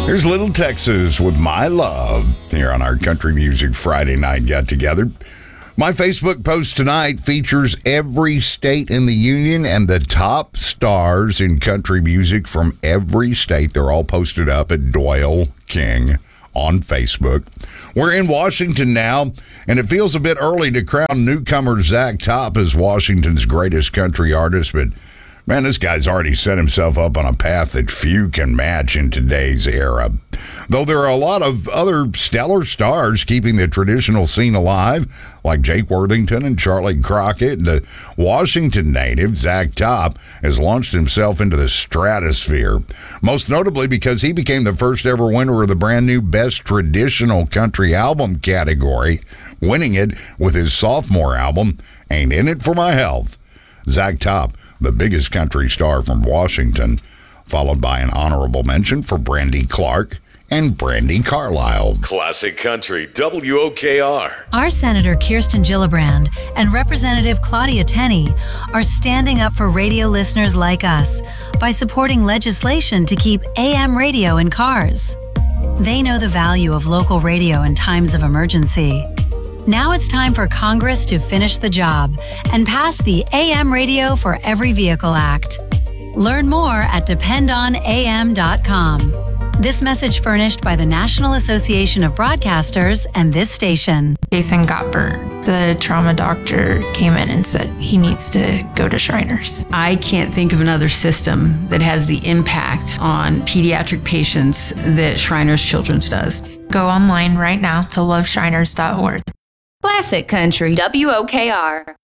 Here's Little Texas with My Love here on our Country Music Friday night get together. My Facebook post tonight features every state in the union and the top stars in country music from every state. They're all posted up at Doyle King on Facebook. We're in Washington now, and it feels a bit early to crown newcomer Zach Top as Washington's greatest country artist, but man, this guy's already set himself up on a path that few can match in today's era. Though there are a lot of other stellar stars keeping the traditional scene alive, like Jake Worthington and Charlie Crockett, the Washington native Zach Top has launched himself into the stratosphere, most notably because he became the first ever winner of the brand new Best Traditional Country Album category, winning it with his sophomore album, Ain't In It For My Health. Zach Top, the biggest country star from Washington, followed by an honorable mention for Brandy Clark and Brandi Carlile. Classic Country, WOKR. Our Senator Kirsten Gillibrand and Representative Claudia Tenney are standing up for radio listeners like us by supporting legislation to keep AM radio in cars. They know the value of local radio in times of emergency. Now it's time for Congress to finish the job and pass the AM Radio for Every Vehicle Act. Learn more at dependonam.com. This message furnished by the National Association of Broadcasters and this station. Jason Gottberg, the trauma doctor, came in and said he needs to go to Shriners. I can't think of another system that has the impact on pediatric patients that Shriners Children's does. Go online right now to loveshriners.org. Classic Country, WOKR.